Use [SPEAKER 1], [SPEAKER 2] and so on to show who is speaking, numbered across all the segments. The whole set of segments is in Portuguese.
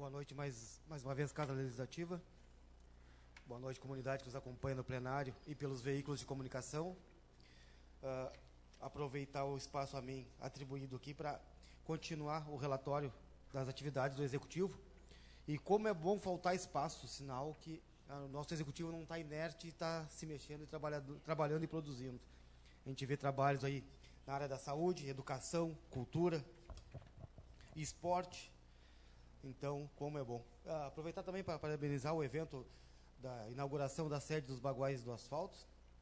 [SPEAKER 1] Boa noite mais uma vez, Casa Legislativa. Boa noite, comunidade que nos acompanha no plenário e pelos veículos de comunicação. Aproveitar o espaço a mim atribuído aqui para continuar o relatório das atividades do Executivo. E como é bom faltar espaço, sinal que o nosso Executivo não está inerte e está se mexendo e trabalhando e produzindo. A gente vê trabalhos aí na área da saúde, educação, cultura, esporte. Então, como é bom. Aproveitar também para parabenizar o evento da inauguração da sede dos Baguais do Asfalto.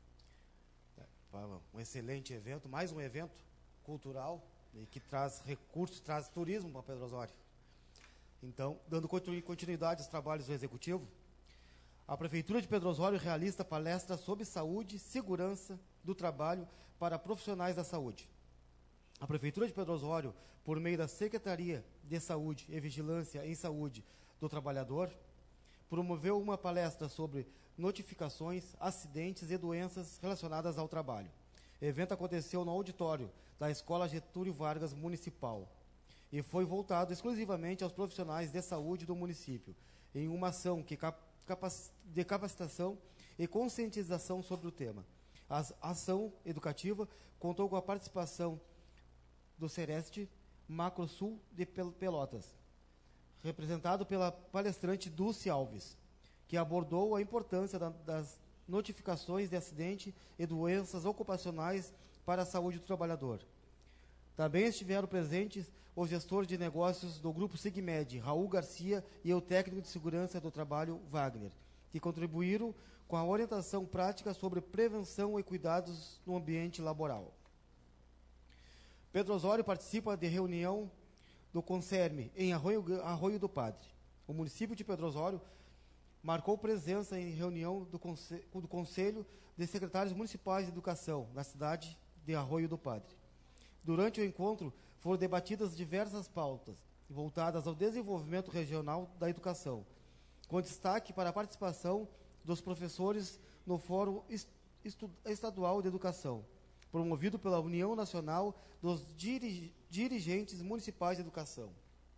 [SPEAKER 1] Um excelente evento, mais um evento cultural e que traz recursos, traz turismo para Pedro Osório. Então, dando continuidade aos trabalhos do Executivo, a Prefeitura de Pedro Osório realiza palestra sobre saúde e segurança do trabalho para profissionais da saúde. A Prefeitura de Pedro Osório, por meio da Secretaria de Saúde e Vigilância em Saúde do Trabalhador, promoveu uma palestra sobre notificações, acidentes e doenças relacionadas ao trabalho. O evento aconteceu no auditório da Escola Getúlio Vargas Municipal e foi voltado exclusivamente aos profissionais de saúde do município, em uma ação de capacitação e conscientização sobre o tema. A ação educativa contou com a participação do Sereste Macrosul de Pelotas, representado pela palestrante Dulce Alves, que abordou a importância das notificações de acidente e doenças ocupacionais para a saúde do trabalhador. Também estiveram presentes o gestor de negócios do Grupo Sigmed, Raul Garcia, e o técnico de segurança do trabalho, Wagner, que contribuíram com a orientação prática sobre prevenção e cuidados no ambiente laboral. Pedro Osório participa de reunião do Concerme em Arroio do Padre. O município de Pedro Osório marcou presença em reunião do Conselho de Secretários Municipais de Educação na cidade de Arroio do Padre. Durante o encontro, foram debatidas diversas pautas voltadas ao desenvolvimento regional da educação, com destaque para a participação dos professores no Fórum Estadual de Educação, promovido pela União Nacional dos Dirigentes Municipais de Educação.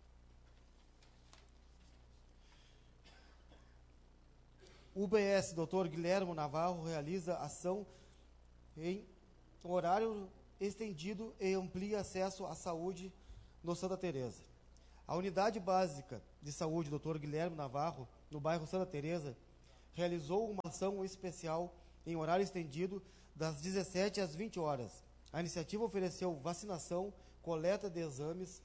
[SPEAKER 1] O UBS Dr. Guilherme Navarro realiza ação em horário estendido e amplia acesso à saúde no Santa Teresa. A Unidade Básica de Saúde Dr. Guilherme Navarro, no bairro Santa Teresa, realizou uma ação especial em horário estendido das 17 às 20 horas. A iniciativa ofereceu vacinação, coleta de exames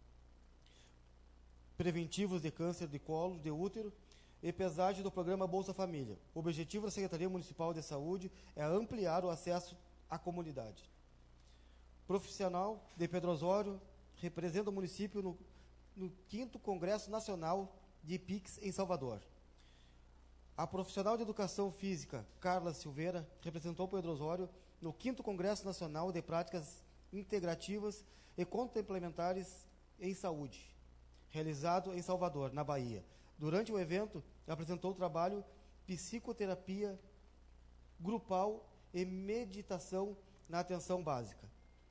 [SPEAKER 1] preventivos de câncer de colo de útero e pesagem do programa Bolsa Família. O objetivo da Secretaria Municipal de Saúde é ampliar o acesso à comunidade. Profissional de Pedro Osório representa o município no 5º Congresso Nacional de PIX em Salvador. A profissional de Educação Física, Carla Silveira, representou Pedro Osório no 5º Congresso Nacional de Práticas Integrativas e Complementares em Saúde, realizado em Salvador, na Bahia. Durante o evento, apresentou o trabalho Psicoterapia Grupal e Meditação na Atenção Básica.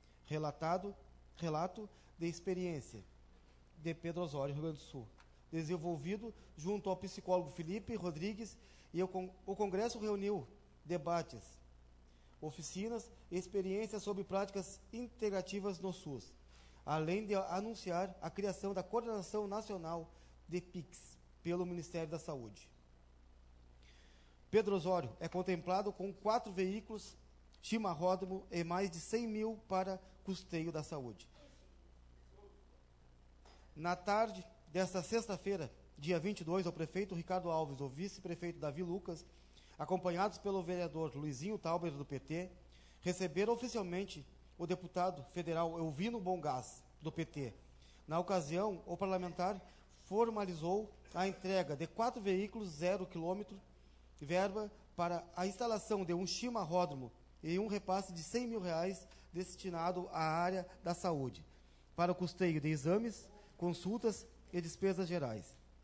[SPEAKER 1] Relato de experiência de Pedro Osório, Rio Grande do Sul, desenvolvido junto ao psicólogo Felipe Rodrigues, e o Congresso reuniu debates, oficinas e experiências sobre práticas integrativas no SUS, além de anunciar a criação da Coordenação Nacional de PIX pelo Ministério da Saúde. Pedro Osório é contemplado com 4 veículos chimarródromo e mais de 100 mil para custeio da saúde. Na tarde desta sexta-feira, dia 22, o prefeito Ricardo Alves, o vice-prefeito Davi Lucas, acompanhados pelo vereador Luizinho Tauber, do PT, receberam oficialmente o deputado federal Elvino Bongás, do PT. Na ocasião, o parlamentar formalizou a entrega de 4 veículos 0 km, verba para a instalação de um chimarródromo e um repasse de R$100 mil destinado à área da saúde, para o custeio de exames, consultas e despesas gerais.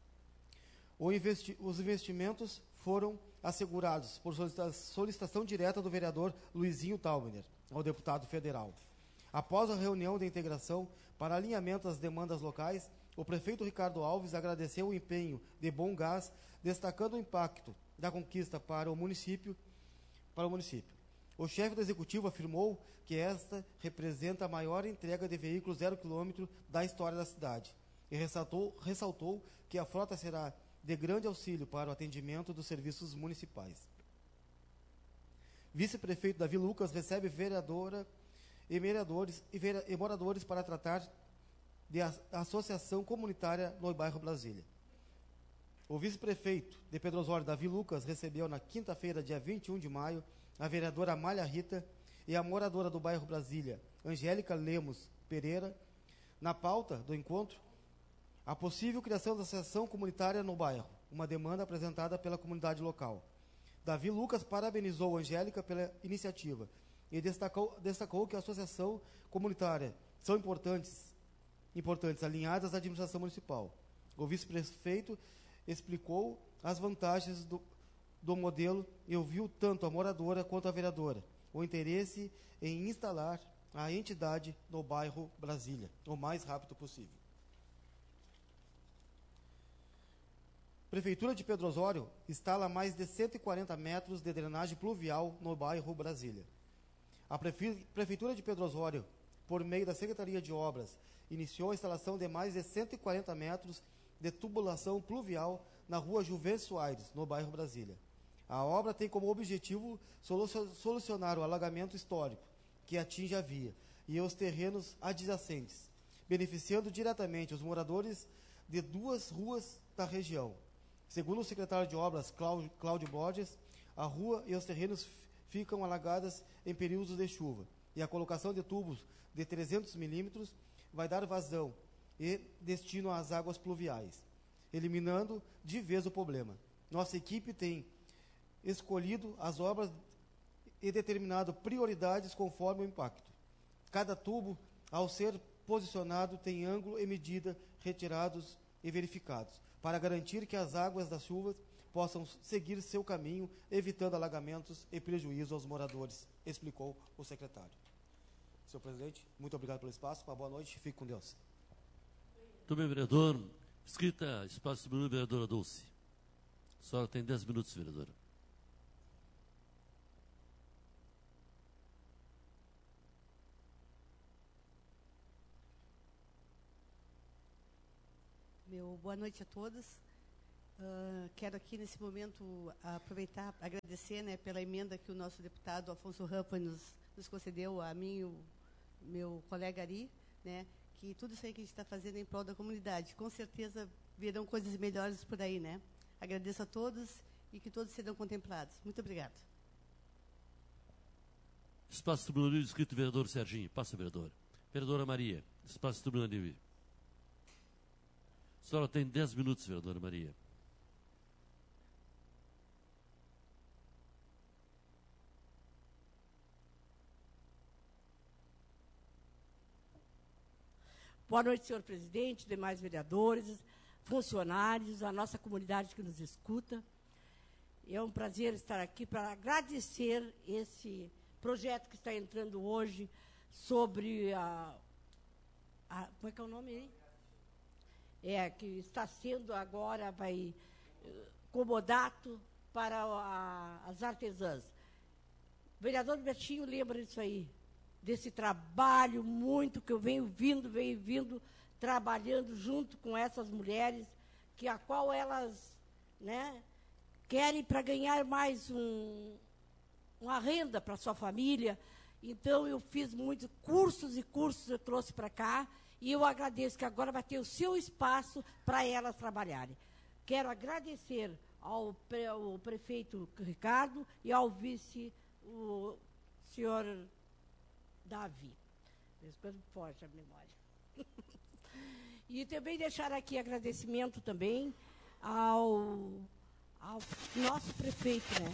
[SPEAKER 1] Os investimentos foram assegurados por solicitação direta do vereador Luizinho Tauber, ao deputado federal. Após a reunião de integração para alinhamento às demandas locais, o prefeito Ricardo Alves agradeceu o empenho de Bom Gás, destacando o impacto da conquista para o município. O chefe do executivo afirmou que esta representa a maior entrega de veículos 0 km da história da cidade e ressaltou que a frota será de grande auxílio para o atendimento dos serviços municipais. Vice-prefeito Davi Lucas recebe vereadora e vereadores e moradores para tratar de associação comunitária no bairro Brasília. O vice-prefeito de Pedro Osório, Davi Lucas, recebeu na quinta-feira, dia 21 de maio, a vereadora Amália Rita e a moradora do bairro Brasília, Angélica Lemos Pereira. Na pauta do encontro, a possível criação da associação comunitária no bairro, uma demanda apresentada pela comunidade local. Davi Lucas parabenizou a Angélica pela iniciativa e destacou que a associação comunitária são importantes alinhadas à administração municipal. O vice-prefeito explicou as vantagens do modelo e ouviu tanto a moradora quanto a vereadora o interesse em instalar a entidade no bairro Brasília o mais rápido possível. Prefeitura de Pedro Osório instala mais de 140 metros de drenagem pluvial no bairro Brasília. A Prefeitura de Pedro Osório, por meio da Secretaria de Obras, iniciou a instalação de mais de 140 metros de tubulação pluvial na rua Juventus Soares, no bairro Brasília. A obra tem como objetivo solucionar o alagamento histórico que atinge a via e os terrenos adjacentes, beneficiando diretamente os moradores de 2 ruas da região. Segundo o secretário de Obras, Cláudio Borges, a rua e os terrenos ficam alagadas em períodos de chuva e a colocação de tubos de 300 milímetros vai dar vazão e destino às águas pluviais, eliminando de vez o problema. Nossa equipe tem escolhido as obras e determinado prioridades conforme o impacto. Cada tubo, ao ser posicionado, tem ângulo e medida retirados e verificados, para garantir que as águas das chuvas possam seguir seu caminho, evitando alagamentos e prejuízo aos moradores, explicou o secretário. Senhor presidente, muito obrigado pelo espaço, uma boa noite, fique com Deus.
[SPEAKER 2] Muito bem, vereador. Escrita, espaço do vereadora Dulce. A senhora tem 10 minutos, vereadora.
[SPEAKER 3] Boa noite a todos. Quero aqui nesse momento aproveitar, agradecer, né, pela emenda que o nosso deputado Afonso Rampa nos concedeu, a mim e o meu colega Ari, né, que tudo isso aí que a gente está fazendo é em prol da comunidade. Com certeza virão coisas melhores por aí, né? Agradeço a todos e que todos serão contemplados. Muito obrigada.
[SPEAKER 2] Espaço Tribunal Livre, escrito vereador Serginho. Passa, vereador. Vereadora Maria, espaço Tribunal Livre. A senhora tem 10 minutos, vereadora Maria.
[SPEAKER 4] Boa noite, senhor presidente, demais vereadores, funcionários, a nossa comunidade que nos escuta. É um prazer estar aqui para agradecer esse projeto que está entrando hoje sobre como é que é o nome aí? Que está sendo agora, comodato para as artesãs. O vereador Bertinho lembra disso aí, desse trabalho muito que eu venho vindo trabalhando junto com essas mulheres, a qual elas, né, querem para ganhar mais uma renda para sua família. Então, eu fiz muitos cursos e cursos eu trouxe para cá, e eu agradeço que agora vai ter o seu espaço para elas trabalharem. Quero agradecer ao prefeito Ricardo e ao vice, o senhor Davi. Depois foge a memória. E também deixar aqui agradecimento também ao nosso prefeito, né?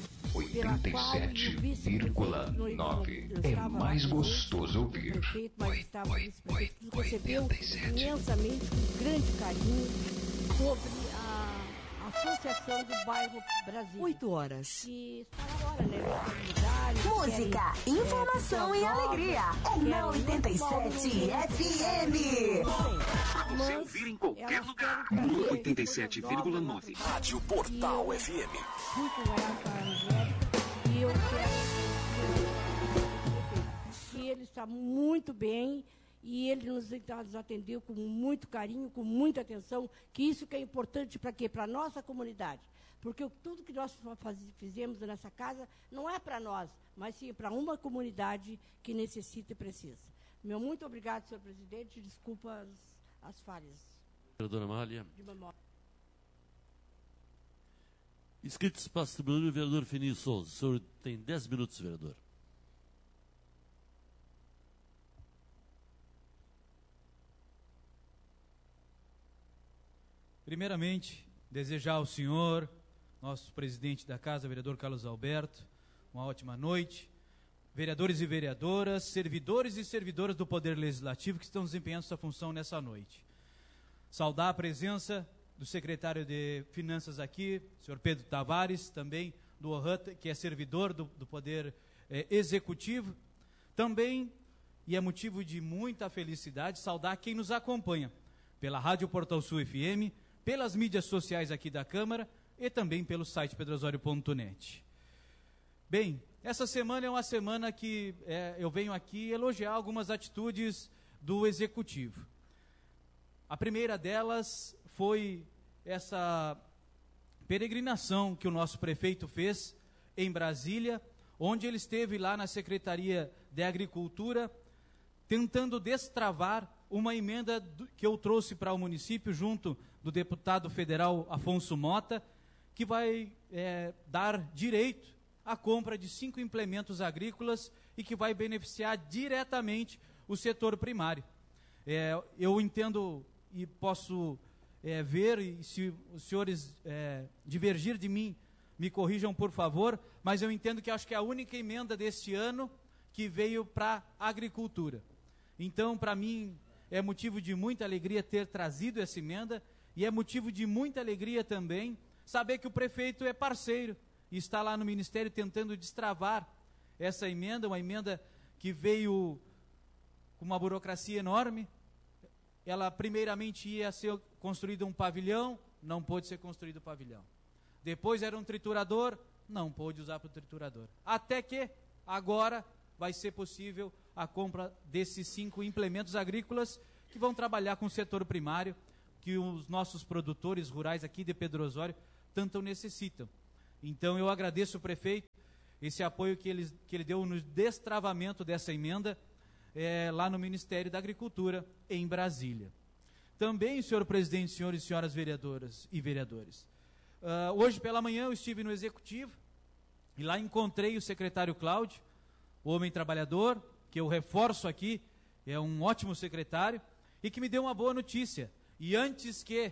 [SPEAKER 5] 87,9 é mais gostoso ouvir.
[SPEAKER 4] Prefeito, mas estava o vice-prefeito, que nos recebeu imensamente, com grande carinho, sobre a Associação do Bairro Brasília.
[SPEAKER 6] 8 horas.
[SPEAKER 4] E está na hora. né?
[SPEAKER 6] Música, informação e alegria. É na 87 FM.
[SPEAKER 5] Você ouvir em qualquer lugar. 87,9.
[SPEAKER 7] Rádio Portal FM.
[SPEAKER 4] Fui conversar com a Angélica e eu quero que ele está muito bem e ele nos atendeu com muito carinho, com muita atenção, que isso que é importante para quê? Para a nossa comunidade. Porque tudo que nós fizemos nessa casa não é para nós, mas sim para uma comunidade que necessita e precisa. Meu muito obrigado, senhor presidente, desculpa as falhas.
[SPEAKER 2] Vereadora Amália.
[SPEAKER 4] De memória.
[SPEAKER 2] Inscrito espaço tribunal, vereador Fininho Souza. O senhor tem 10 minutos, vereador.
[SPEAKER 8] Primeiramente, desejar ao senhor, nosso presidente da casa, vereador Carlos Alberto, uma ótima noite. Vereadores e vereadoras, servidores e servidoras do Poder Legislativo que estão desempenhando sua função nessa noite. Saudar a presença do secretário de Finanças aqui, senhor Pedro Tavares, também do OHAT, que é servidor do Poder Executivo. Também, e é motivo de muita felicidade, saudar quem nos acompanha pela Rádio Portal Sul FM, pelas mídias sociais aqui da Câmara e também pelo site pedrosório.net. Bem, essa semana é uma semana que eu venho aqui elogiar algumas atitudes do Executivo. A primeira delas foi essa peregrinação que o nosso prefeito fez em Brasília, onde ele esteve lá na Secretaria de Agricultura, tentando destravar uma emenda que eu trouxe para o município, junto do deputado federal Afonso Mota, que vai dar direito à compra de 5 implementos agrícolas e que vai beneficiar diretamente o setor primário. Eu entendo e posso ver, e se os senhores divergir de mim, me corrijam por favor, mas eu entendo que acho que é a única emenda deste ano que veio para a agricultura. Então, para mim, é motivo de muita alegria ter trazido essa emenda e é motivo de muita alegria também saber que o prefeito é parceiro e está lá no Ministério tentando destravar essa emenda, uma emenda que veio com uma burocracia enorme. Ela primeiramente ia ser construído um pavilhão, não pôde ser construído o pavilhão. Depois era um triturador, não pôde usar para o triturador. Até que agora vai ser possível a compra desses 5 implementos agrícolas que vão trabalhar com o setor primário, que os nossos produtores rurais aqui de Pedro Osório tanto necessitam. Então eu agradeço ao prefeito esse apoio que ele deu no destravamento dessa emenda lá no Ministério da Agricultura, em Brasília. Também, senhor presidente, senhores e senhoras vereadoras e vereadores, hoje pela manhã eu estive no Executivo e lá encontrei o secretário Cláudio, o homem trabalhador, que eu reforço aqui, é um ótimo secretário, e que me deu uma boa notícia. E antes que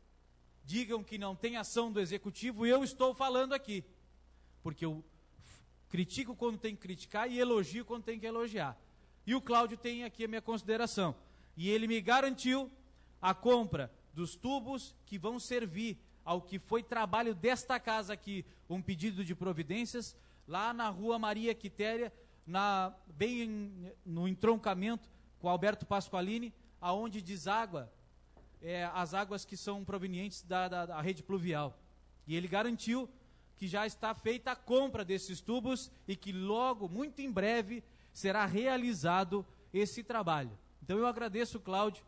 [SPEAKER 8] digam que não tem ação do Executivo, eu estou falando aqui, porque eu critico quando tem que criticar e elogio quando tem que elogiar. E o Cláudio tem aqui a minha consideração. E ele me garantiu a compra dos tubos que vão servir ao que foi trabalho desta casa aqui, um pedido de providências, lá na rua Maria Quitéria, bem no entroncamento com Alberto Pasqualini, aonde deságua as águas que são provenientes da rede pluvial. E ele garantiu que já está feita a compra desses tubos e que logo, muito em breve, será realizado esse trabalho. Então eu agradeço, Cláudio,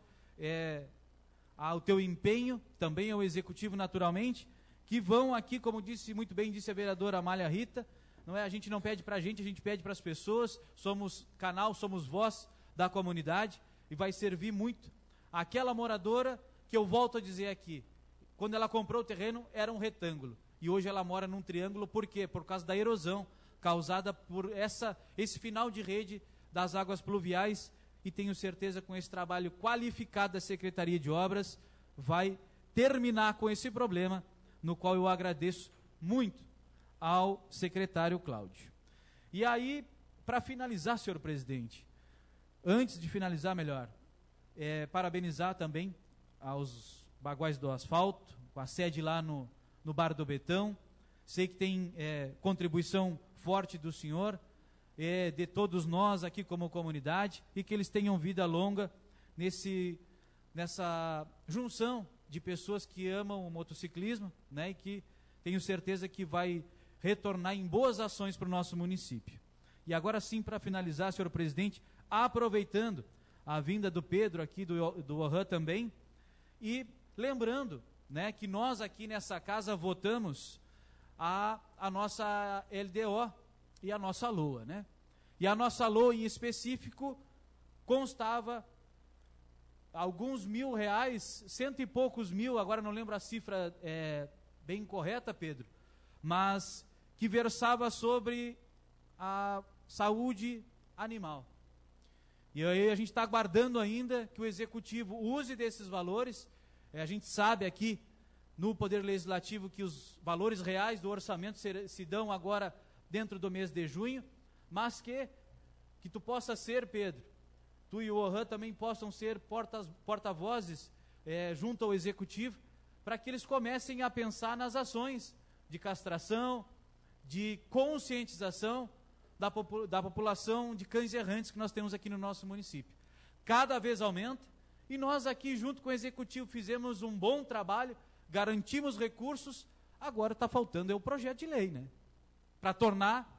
[SPEAKER 8] ao teu empenho, também ao Executivo naturalmente, que vão aqui, como muito bem disse a vereadora Amália Rita, a gente não pede para a gente pede para as pessoas, somos canal, somos voz da comunidade, e vai servir muito. Aquela moradora, que eu volto a dizer aqui, quando ela comprou o terreno, era um retângulo, e hoje ela mora num triângulo. Por quê? Por causa da erosão causada por esse final de rede das águas pluviais, e tenho certeza com esse trabalho qualificado da Secretaria de Obras, vai terminar com esse problema, no qual eu agradeço muito ao secretário Cláudio. E aí, para finalizar, senhor presidente, antes de finalizar melhor, parabenizar também aos Baguais do Asfalto, com a sede lá no Bar do Betão. Sei que tem contribuição forte do Senhor, de todos nós aqui como comunidade, e que eles tenham vida longa nessa junção de pessoas que amam o motociclismo, né, e que tenho certeza que vai retornar em boas ações para o nosso município. E agora sim, para finalizar, senhor presidente, aproveitando a vinda do Pedro aqui, do Ohã também, e lembrando, né, que nós aqui nessa casa votamos a nossa LDO e a nossa LOA, né? E a nossa LOA em específico constava alguns R$1.000, cento e poucos mil, agora não lembro a cifra bem correta, Pedro, mas que versava sobre a saúde animal. E aí a gente está aguardando ainda que o Executivo use desses valores. A gente sabe aqui no Poder Legislativo que os valores reais do orçamento se dão agora dentro do mês de junho, mas que tu possa ser, Pedro, tu e o Ohã também possam ser porta-vozes junto ao Executivo, para que eles comecem a pensar nas ações de castração, de conscientização da população de cães errantes que nós temos aqui no nosso município. Cada vez aumenta, e nós aqui junto com o Executivo fizemos um bom trabalho, garantimos recursos, agora está faltando o projeto de lei, né? Para tornar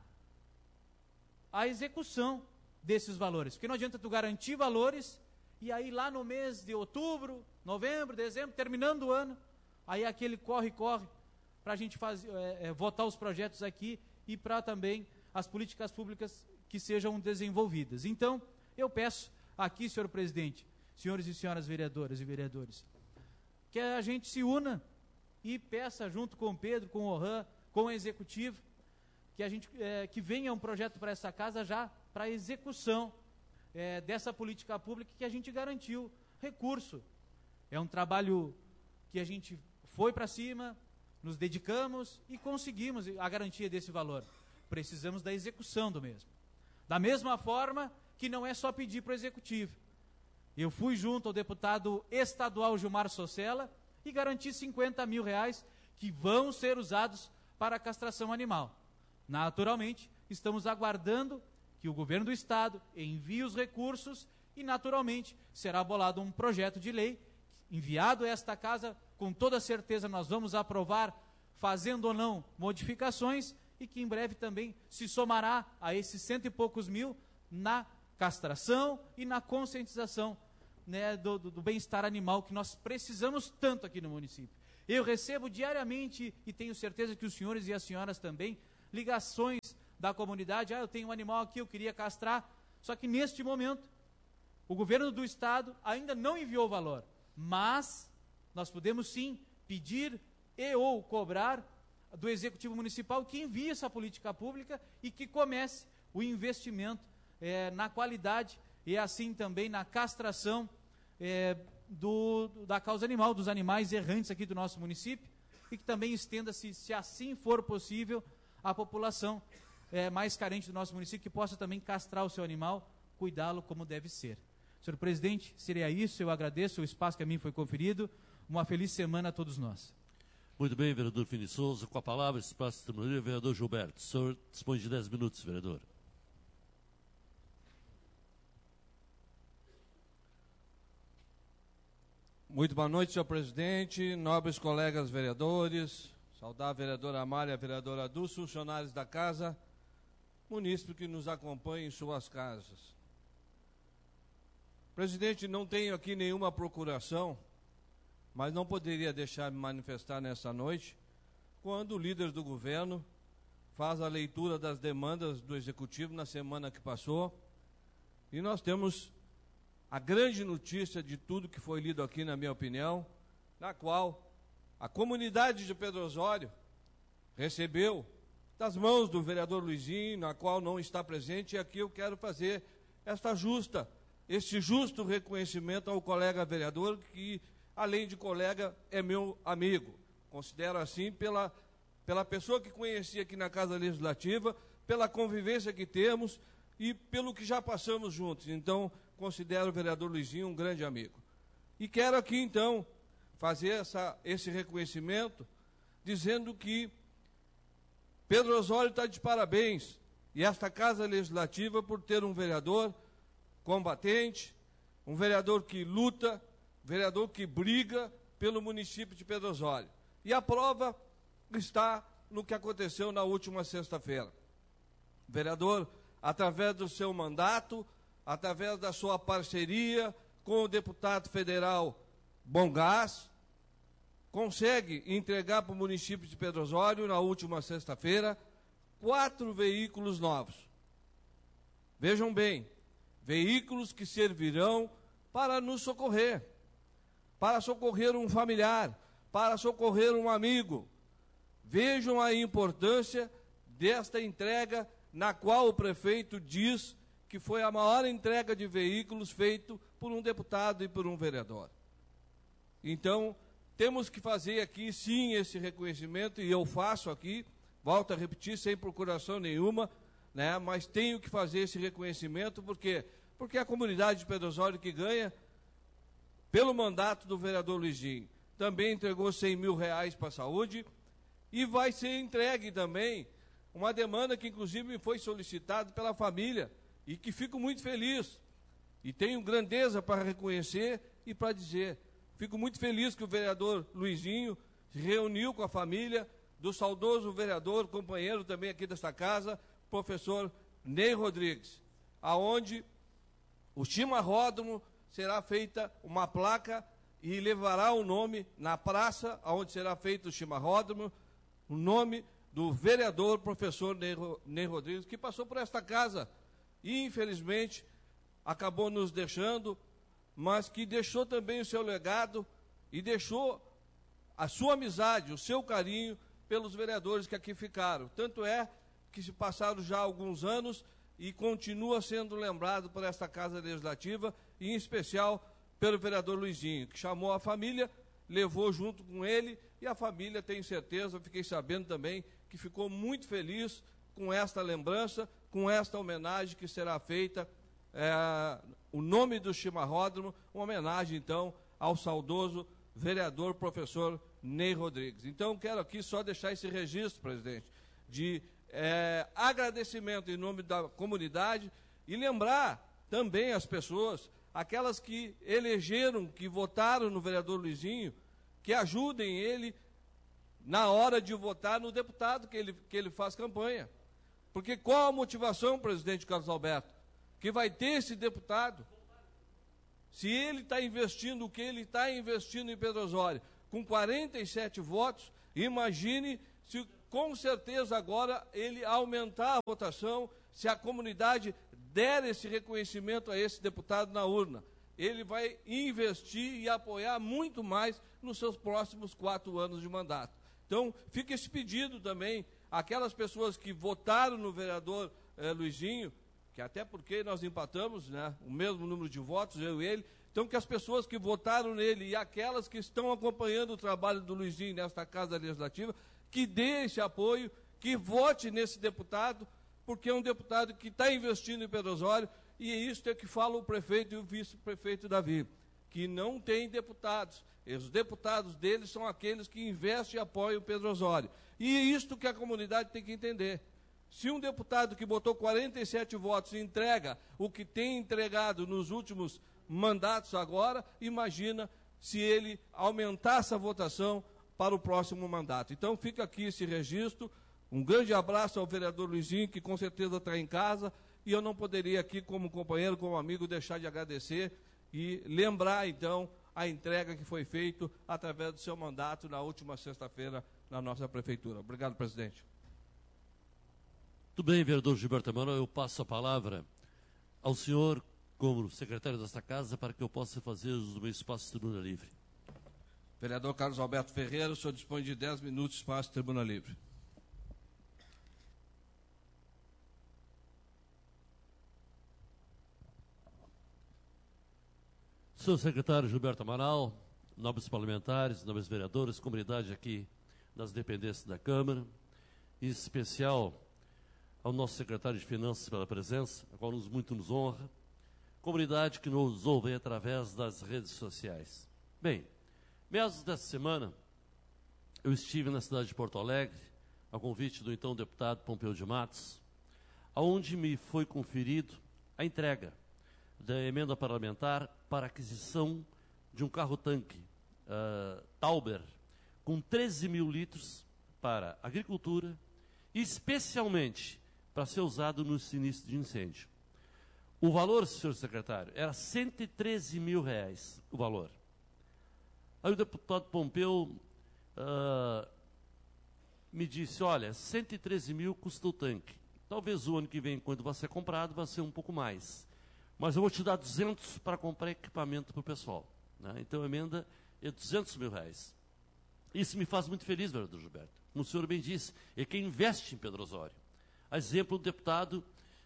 [SPEAKER 8] a execução desses valores, porque não adianta tu garantir valores, e aí lá no mês de outubro, novembro, dezembro, terminando o ano, aí aquele corre-corre, para a gente votar os projetos aqui, e para também as políticas públicas que sejam desenvolvidas. Então, eu peço aqui, senhor presidente, senhores e senhoras vereadoras e vereadores, que a gente se una e peça junto com o Pedro, com o Ohã, com o Executivo, que venha um projeto para essa casa já para execução dessa política pública que a gente garantiu recurso. É um trabalho que a gente foi para cima, nos dedicamos e conseguimos a garantia desse valor. Precisamos da execução do mesmo. Da mesma forma que não é só pedir para o Executivo. Eu fui junto ao deputado estadual Gilmar Socella e garanti R$50 mil que vão ser usados para a castração animal. Naturalmente, estamos aguardando que o governo do estado envie os recursos e, naturalmente, será bolado um projeto de lei enviado a esta casa. Com toda certeza nós vamos aprovar, fazendo ou não modificações, e que em breve também se somará a esses cento e poucos mil na castração e na conscientização, né, do bem-estar animal que nós precisamos tanto aqui no município. Eu recebo diariamente, e tenho certeza que os senhores e as senhoras também, ligações da comunidade: eu tenho um animal aqui, eu queria castrar, só que neste momento o governo do estado ainda não enviou o valor, mas nós podemos sim pedir ou cobrar do Executivo Municipal que envie essa política pública e que comece o investimento na qualidade e assim também na castração da causa animal, dos animais errantes aqui do nosso município, e que também estenda-se, se assim for possível, à população mais carente do nosso município, que possa também castrar o seu animal, cuidá-lo como deve ser. Senhor presidente, seria isso. Eu agradeço o espaço que a mim foi conferido. Uma feliz semana a todos nós.
[SPEAKER 2] Muito bem, vereador Fini Souza. Com a palavra, espaço de tecnologia, vereador Gilberto. O senhor dispõe de 10 minutos, vereador.
[SPEAKER 9] Muito boa noite, senhor presidente, nobres colegas vereadores, saudar a vereadora Amália, a vereadora Dulce, funcionários da casa, munícipes que nos acompanham em suas casas. Presidente, não tenho aqui nenhuma procuração, mas não poderia deixar de manifestar nessa noite, quando o líder do governo faz a leitura das demandas do Executivo na semana que passou, e nós temos a grande notícia de tudo que foi lido aqui, na minha opinião, na qual a comunidade de Pedro Osório recebeu das mãos do vereador Luizinho, na qual não está presente, e aqui eu quero fazer este justo reconhecimento ao colega vereador, que, além de colega, é meu amigo. Considero assim pela pessoa que conheci aqui na Casa Legislativa, pela convivência que temos e pelo que já passamos juntos. Então, considero o vereador Luizinho um grande amigo. E quero aqui, então, fazer esse reconhecimento, dizendo que Pedro Osório está de parabéns, e esta Casa Legislativa por ter um vereador combatente, um vereador que luta, vereador que briga pelo município de Pedro Osório. E a prova está no que aconteceu na última sexta-feira. O vereador, através do seu mandato, através da sua parceria com o deputado federal Bom Gás, consegue entregar para o município de Pedro Osório, na última sexta-feira, 4 veículos novos. Vejam bem, veículos que servirão para nos socorrer, para socorrer um familiar, para socorrer um amigo. Vejam a importância desta entrega, na qual o prefeito diz que foi a maior entrega de veículos feito por um deputado e por um vereador. Então, temos que fazer aqui, sim, esse reconhecimento, e eu faço aqui, volto a repetir, sem procuração nenhuma, né, mas tenho que fazer esse reconhecimento, porque a comunidade de Pedro Osório que ganha, pelo mandato do vereador Luizinho, também entregou 100 mil reais para a saúde, e vai ser entregue também uma demanda que, inclusive, me foi solicitada pela família, e que fico muito feliz, e tenho grandeza para reconhecer e para dizer. Fico muito feliz que o vereador Luizinho se reuniu com a família do saudoso vereador, companheiro também aqui desta casa, professor Ney Rodrigues, aonde o chimarródromo será feita uma placa e levará o nome na praça onde será feito o chimarródromo, o nome do vereador professor Ney Rodrigues, que passou por esta casa e, infelizmente, acabou nos deixando, mas que deixou também o seu legado e deixou a sua amizade, o seu carinho pelos vereadores que aqui ficaram. Tanto é que se passaram já alguns anos e continua sendo lembrado por esta Casa Legislativa, e em especial pelo vereador Luizinho, que chamou a família, levou junto com ele, e a família, tenho certeza, eu fiquei sabendo também, que ficou muito feliz com esta lembrança, com esta homenagem que será feita, o nome do chimarródromo, uma homenagem, então, ao saudoso vereador professor Ney Rodrigues. Então, quero aqui só deixar esse registro, presidente, de agradecimento em nome da comunidade, e lembrar também as pessoas, aquelas que elegeram, que votaram no vereador Luizinho, que ajudem ele na hora de votar no deputado que ele faz campanha. Porque qual a motivação, presidente Carlos Alberto, que vai ter esse deputado? Se ele está investindo o que ele está investindo em Pedro Osório, com 47 votos, imagine se com certeza agora ele aumentar a votação, se a comunidade der esse reconhecimento a esse deputado na urna. Ele vai investir e apoiar muito mais nos seus próximos 4 anos de mandato. Então, fica esse pedido também àquelas pessoas que votaram no vereador Luizinho, que até porque nós empatamos, né, o mesmo número de votos, eu e ele, então que as pessoas que votaram nele e aquelas que estão acompanhando o trabalho do Luizinho nesta Casa Legislativa, que dê esse apoio, que vote nesse deputado, porque é um deputado que está investindo em Pedro Osório, e isso é que fala o prefeito e o vice-prefeito Davi, que não tem deputados. E os deputados deles são aqueles que investem e apoiam o Pedro Osório. E é isto que a comunidade tem que entender. Se um deputado que botou 47 votos entrega o que tem entregado nos últimos mandatos agora, imagina se ele aumentar essa votação para o próximo mandato. Então fica aqui esse registro. Um grande abraço ao vereador Luizinho, que com certeza está em casa, e eu não poderia aqui, como companheiro, como amigo, deixar de agradecer e lembrar, então, a entrega que foi feita através do seu mandato na última sexta-feira na nossa prefeitura. Obrigado, presidente.
[SPEAKER 2] Muito bem, vereador Gilberto Emanuel, eu passo a palavra ao senhor, como secretário desta casa, para que eu possa fazer uso do meu espaço de tribuna livre.
[SPEAKER 9] Vereador Carlos Alberto Ferreira, o senhor dispõe de 10 minutos de espaço de tribuna livre.
[SPEAKER 2] Senhor secretário Gilberto Amaral, nobres parlamentares, nobres vereadores, comunidade aqui das dependências da Câmara, em especial ao nosso secretário de Finanças pela presença, a qual muito nos honra, comunidade que nos ouve através das redes sociais. Bem, meados dessa semana, eu estive na cidade de Porto Alegre, a convite do então deputado Pompeu de Matos, aonde me foi conferido a entrega da emenda parlamentar para aquisição de um carro-tanque Tauber com 13 mil litros para agricultura, especialmente para ser usado no sinistro de incêndio. O valor, senhor secretário, era R$ 113 mil o valor. Aí o deputado Pompeu me disse, olha, 113 mil custa o tanque. Talvez o ano que vem, quando vai ser comprado, vai ser um pouco mais. Mas eu vou te dar 200 para comprar equipamento para o pessoal. Né? Então a emenda é R$ 200 mil. Isso me faz muito feliz, vereador Gilberto. Como o senhor bem disse, é quem investe em Pedro Osório. A exemplo do deputado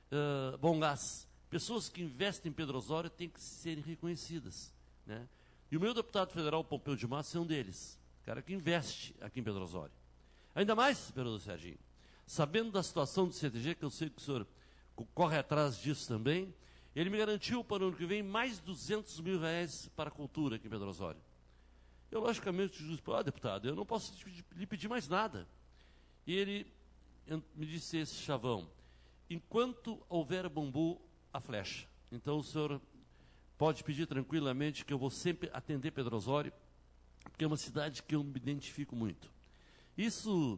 [SPEAKER 2] Bongás. Pessoas que investem em Pedro Osório têm que serem reconhecidas. Né? E o meu deputado federal, Pompeu de Matos, é um deles. Cara que investe aqui em Pedro Osório. Ainda mais, vereador Serginho, sabendo da situação do CTG, que eu sei que o senhor corre atrás disso também, ele me garantiu para o ano que vem mais 200 mil para a cultura aqui em Pedro Osório. Eu, logicamente, disse, deputado, eu não posso lhe pedir mais nada. E ele me disse esse chavão, enquanto houver bambu, a flecha. Então o senhor pode pedir tranquilamente que eu vou sempre atender Pedro Osório, porque é uma cidade que eu me identifico muito. Isso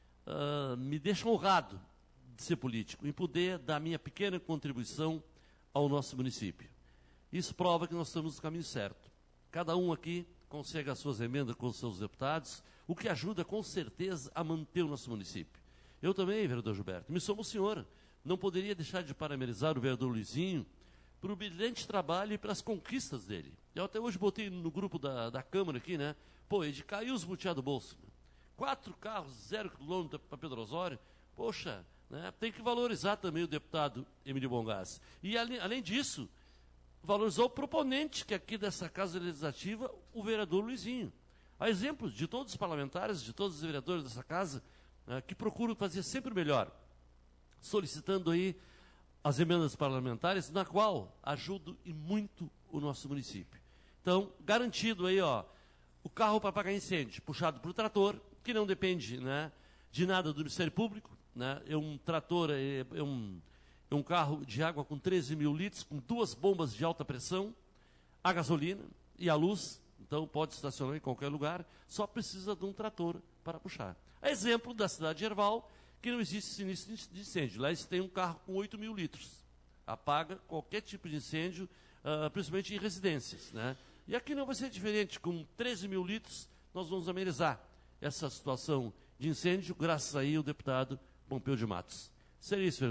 [SPEAKER 2] me deixa honrado de ser político, em poder dar minha pequena contribuição ao nosso município. Isso prova que nós estamos no caminho certo. Cada um aqui consegue as suas emendas com os seus deputados, o que ajuda com certeza a manter o nosso município. Eu também, vereador Gilberto, me somo o senhor. Não poderia deixar de parabenizar o vereador Luizinho por o brilhante trabalho e pelas conquistas dele. Eu até hoje botei no grupo da Câmara aqui, né? Pô, ele caiu os butiá do bolso. 4 carros, 0 quilômetro para Pedro Osório. Poxa, né? Tem que valorizar também o deputado Emílio Bongás. E, além disso, valorizar o proponente, que aqui dessa Casa Legislativa, o vereador Luizinho. Há exemplos de todos os parlamentares, de todos os vereadores dessa casa, que procuram fazer sempre o melhor, solicitando aí as emendas parlamentares, na qual ajudam e muito o nosso município. Então, garantido aí, ó, o carro para apagar incêndio, puxado por trator, que não depende, né, de nada do Ministério Público, né, é um trator, é um carro de água com 13 mil litros, com 2 bombas de alta pressão, a gasolina e a luz, então pode estacionar em qualquer lugar, só precisa de um trator para puxar. A exemplo da cidade de Herval, que não existe sinistro de incêndio. Lá eles têm um carro com 8 mil litros. Apaga qualquer tipo de incêndio, principalmente em residências. Né? E aqui não vai ser diferente. Com 13 mil litros, nós vamos amenizar essa situação de incêndio, graças aí ao deputado Pompeu de Matos. Seria isso,